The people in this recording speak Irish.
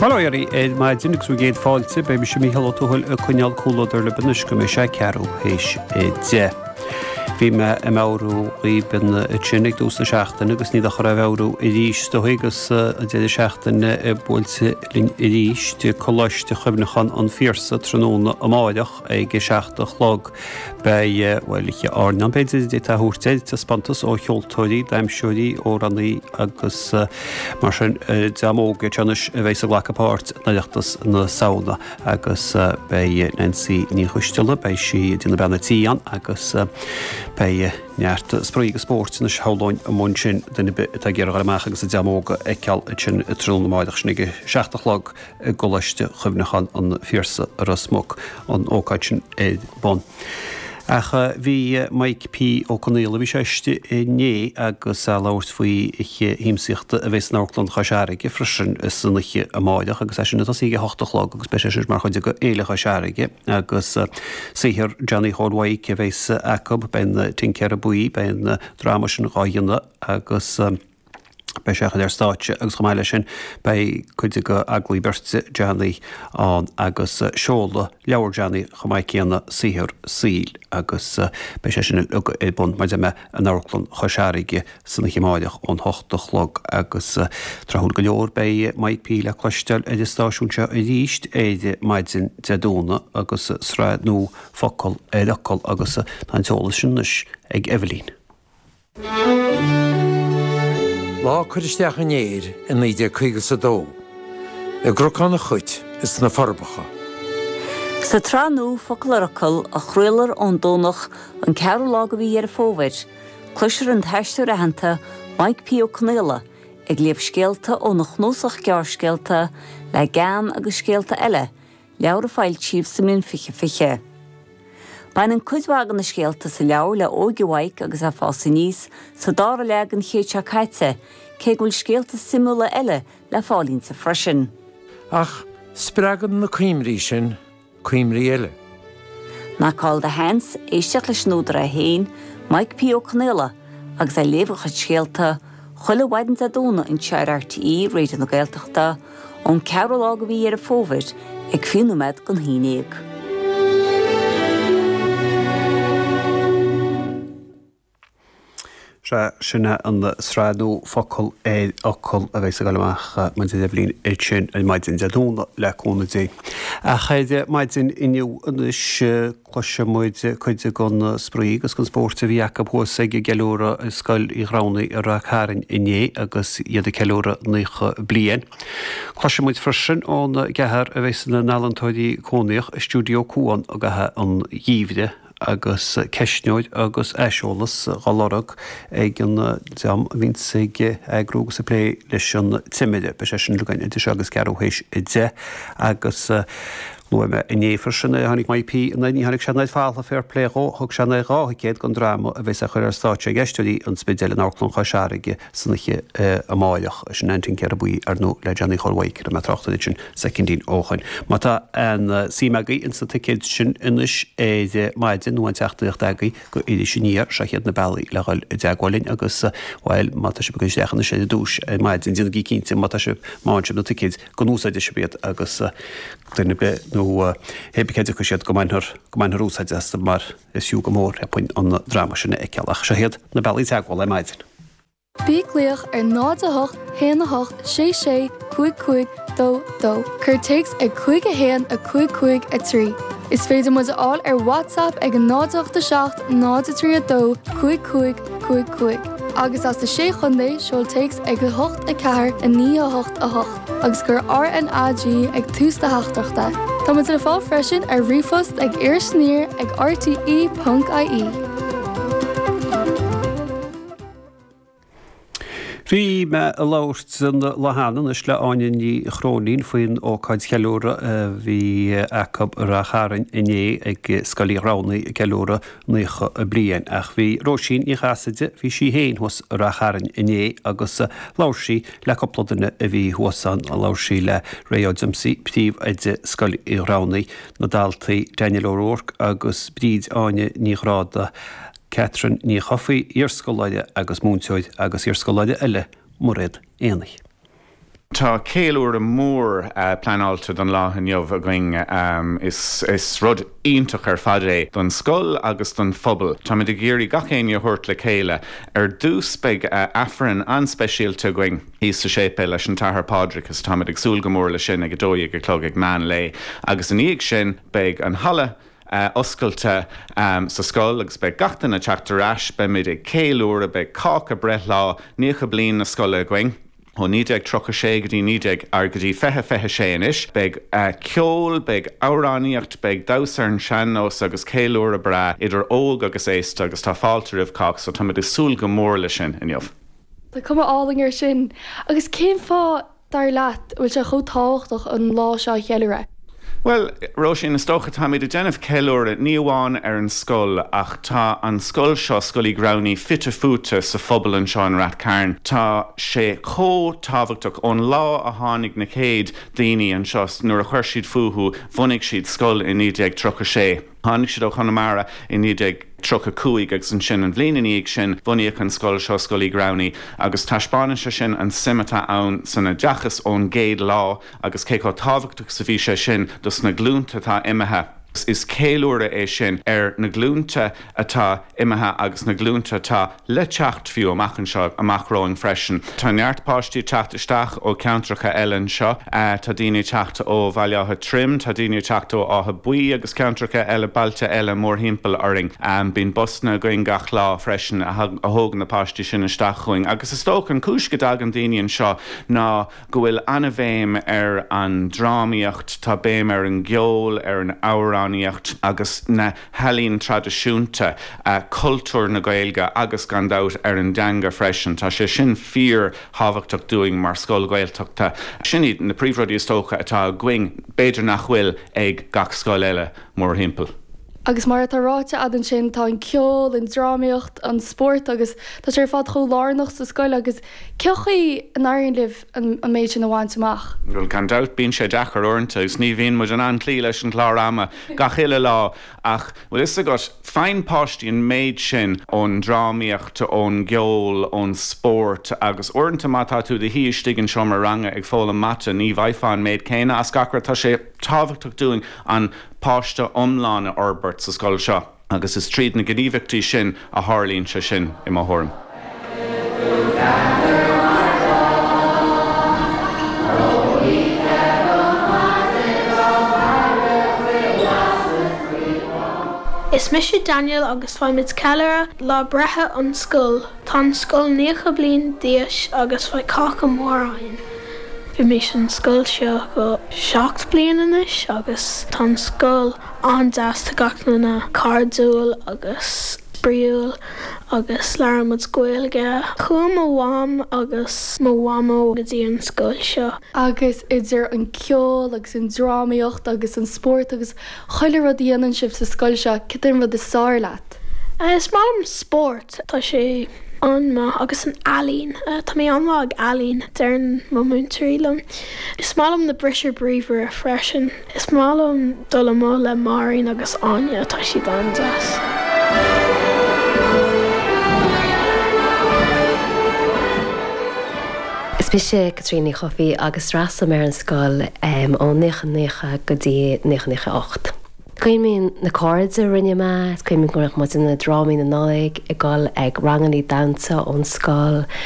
Palairí má dúnig sú géad fáilte be se míhall túil a chuneal cúlaidir le banus go mé se cearú hééis de. Bhí me amárú í ben tsinnig dús na seachtainna agus ní a chu bhharú i ríis dohuigus a déidir seachtainna búilte lín i ríis de choláiste chumnachan an fírsa tróna amáideach ag seachta chlog bhfuiliche ána beidir dé a thuúrteid tá spantas ó cheoltóirí daimseúí ó rannaí agus mar sin deamóga teannis bhééis a ghlachapát naachtas na saona agus bei Nancy ní chuisteile bei si duna benna tíán agus bei neart spríige sport na háláin a mún sin duna a ggéar amach agus a deamóga ag ceall sin trúna máideach snig seachtalog goiste chumnachan an fírsa ar a smog an ócáid sin é bon. Acha bhí Mike P. ó Conéla bhí seiste né agus láirt faoi híimsíochta a bheits nálan chaseige freisin sannache a máideach agus sinna í 8 agus be mar chuide go éile chaseige agus sihir Johnny Hallwaig a bhééis acob ben tincear a buí ben drama sin gáanna agus bei seachad státe agus chomáile sin bei chuide go aglaí berse Johnny an agus seola leabhar Johnny chomáid céanna sihir síl agus bei sé sin é bun mar me an álan choseige sanna chimáideach ón 8 agus trahúil go leor bei Mike P. le chluisteil idir stáisiúnte a ríist éide maidzin deadúna agus sráid nó focail éideáil agus táteola sinnis ag Evelyn. Lá chuiristeach an éir in idir chuigus a dó. I grocánna chuit is na farbacha. Sa tránú focailaracail a chruilar ón dónach an cearú lága bhí ar fóhaid, cluisiir an theistú rahananta Mike P. ó Conéla ag léamh scéalta ó nach nósach gearscéalta le gan agus scéalta eile, leabhar a fáil tíomh sa mún fiche. Bain an cuidhhagan na scéalta sa leabhar le ógehhaig agus a fása níos sa dára leag an chéite caite, cé bhfuil scéalta simúla eile le fálín sa freisin. Ach, spreagan na cuimrí sin, cuimrí eile. Ná cáil de hens éisteach le snúdar a héin, Mike P. ó Conéla agus a léomhacha scéalta chuile bhaidan a dúna in tear RTE réidir na Gaeltachta ón cearú lága bhí ar a fómhaid ag fiúnaid gon hínéag. Sinna an sráidú focail é ocail a bheits a galach man Evelyn sin an maidin deadúna leúna dé. A chaide maidin iniu anis chluise muid chuide gan spríí agus gon spórta bhí aca bhuasa ag geúra scoil i ránaí ar a chárin iné agus iad a ceúra nucha blian. Chluise muid freisin ón gethar a bheits na nálantóidí cónaíoch stúdio cúan a gathe an dhíomhide agus ceisneoid agus eisiolalas galorag ag an deam vinsaige agrúgus a plé leis an timide be sé sin lugain idir agus cearúhééis i de agus nuime inéfar sinna hánig Mike P. na ní hánig seannaid fála fér pléró thug sena ráchéad gon drama a bheits a chuir ar státe geisteí an spidéile nálan chaseige sannache amáideach sin antin cear buí ar nó le Johnny Hallwaig a me trachtta sin secondín óchain. Má tá an símeagaí in sa ticéid sin inis éide maidin nó an teachtaíocht agaí go idir sinníar se chéad na bailí leáil deagháilinn agus bhil mata se begus dechanna sé dúis maidin dina í cinnte mata se máintse na ticéid go núsáide se bead agus duine be nó hebicéidir chu siad go mainthar úsáid asta mar is siú go mór puin an drama sinna ag ceallach se héad na bailí teagháil le maidin. Bíaglaoch ar 9 héanaach 6 5 2 2 chur takes ag 5 héan a 5 5 a 3. Is féidir mu áil ar WhatsApp ag an 9 9 3 2 5 5 5 agus as de 6 chundé seol takes ag 8 a 4 a 9 8 a 8 agus gur RNAG ag tústa haachtarachta. Tá mu le fá freisin ar rifost ag iirsníir ag rte.ie. Bhí me a láirt san lehanan is le áin ní chrónín faoin ócáid ceúra bhí acob ar a cháran iné ag scailí ránaí ceúra nucha a blian ach bhí róisín í chaide bhí si héin hos ar a cháran iné agus láirsí le copladanna a bhí huasan a láirsí le réáidmsaí ptíomh ide scailí ránaí na daltaí Daniel O'Rourke agus bríd áine níráda Catherine ní chofaí iarscoláide agus múnteoid agus iarscoláide eile murid éanaich. Tá céúir a mór planálta don láthan jobh a going is rud ionach ar fad é don scoil agus don phobal. Tá mid géirí gachéin thuirt le chéile ar dús beag affran anspéisialta going íos sa sépe leis an tathair pádricas tá mid ag súil go mór le sin ag dóigh ag clog ag man lé. Agus an íag sin beag an hala oscailte sa scoil agus beag gachtain na teachtarráis be mid ag céúir a beag cácha breth lá níocha blion na scoil a going. Ho nídeag trocha sé gotí nídeag ar gotí fethe sé inis, beag ceol, beag áráníocht, beag dásarn seannos agus céúir a bra idir óg agus éist agus tá fáiltar ah cach, so tá is súil go mór le sin inniuh. Tá cuma áling ar sin, agus céim fá dar leat bhfuil se chutáchtach an lá seo cheilere. Well, Roisin, is tócha tá míid a déanamh ceúir ní amháin ar an scoil ach tá an scoil seo scoilí grabhnaí fitte futa sa phobal an seo an rat cairn. Tá sé tábhachtach ón lá a tháinig na céad daoine an seo nuair a chuir siad futhú bhunaigh siad scoil in 1936. Tháinig siad ó Connemara in 1935 agus an sin an bhliain íag sin bhunaíodh an scoil seo scoilí grabhnaí agus taispeáin se sin an simata ann sanna deachas ón géad lá agus cé có tábhachtach sa bhí sé sin dus na glúnta tá imethe. Is céúra é sin ar na glúnta atá imethe agus na glúnta tá le teacht fiú amachchan seo amachráin freisin. Tá neartpáistí teachtasteach ó ceantracha Ellen seo, tá daoine teachta ó bhaileátha trim, tá daoine teachta ó átha buí agus ceantracha eile bailta eile mór himpeall aring. Bín bosna going gach lá freisin a thógan na páistí sin isteach chuing. Agus is tócha an cúis go dag an daoine seo ná go bhfuil anna bhéim ar an drámaíocht, tá béim ar an gceol ar an ára agus na helín tradiisiúnta cultúr na Gaeilge agus gandát ar an deanga freisin. Tá sé sin fíor tábhachtach dúing mar scoil Gaeltachta. Sin iad na príomhrodí is tócha atá going beidir nach bhfuil ag gach scoil eile mór himpeall. Agus mar táráte an sin tá an ceol, an drámaíocht, an sport agus tá sé fad cho lánach sa scoil agus ceochaí an airíonn libh an méid sin bhaint amach. Well, can doubt bíonn sé dechar orintanta gus ní bhíonn muid an antlí leis an chlárama gach ile lá ach bhfuil is agat féin páistí an méid sin ón drámaíocht ón gceol ón sport agus orintanta mátá tú de híisteigh an seo mar ranga ag fóla mata ní bhaithfáin méid céine as gachar tá sé tábhachtach dúing an páiste omlána orbert sa scoil seo agus is tríd na gníomhachtaí sin a tharlíonn se sin i mo thuirm. Is Mr. Daniel agus fáimid cealara lá brethe an scoil, tá scoil níocha bliain díos agus fáid cacha móráin. Bhí mé an scoil seo go 7 bliain inis agus tá scoil an deasta gach na cardúil agus bríúil agus learmid Gaeilge chum mo bham agus mo bhamó go dtí an scoil seo. Agus idir an ceol agus an drámaíocht agus an sport agus chuile rud dhéanaan sibh sa scoil seo citar rud is sáir leat. Is málam sport tá sé anma agus an alín. Tá mé anmha ag alín dearn mo múntarílam. Is málam na brisir bríomhar a freisin. Is málam dul mó le Marín agus Anya tá si dandas. Is bí sé Catrína Chofií agus rasa mar an scoil ó 9 go dtí 9-8. Cuimín na cóids a rinne me, cuimín goach mu na drámaí na náig i ggáil ag ranganí dansa ón scoil